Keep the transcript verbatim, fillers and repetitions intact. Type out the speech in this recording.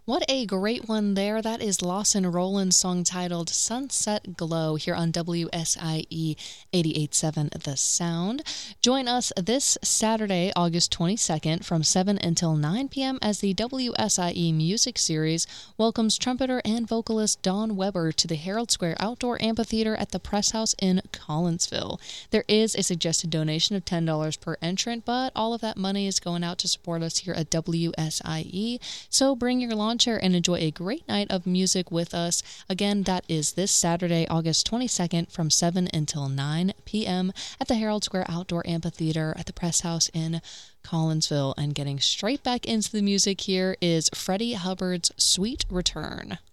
What a great one there. That is Lawson Roland's song titled Sunset Glow here on W S I E eighty-eight point seven The Sound. Join us this Saturday, August twenty-second from seven until nine p.m. as the W S I E Music Series welcomes trumpeter and vocalist Dawn Weber to the Herald Square Outdoor Amphitheater at the Press House in Collinsville. There is a suggested donation of ten dollars per entrant, but all of that money is going out to support us here at W S I E, so bring your lawn chair and enjoy a great night of music with us. Again, that is this Saturday, August twenty-second from seven until nine p.m. at the Herald Square Outdoor Amphitheater at the Press House in Collinsville. And getting straight back into the music here is Freddie Hubbard's Sweet Return.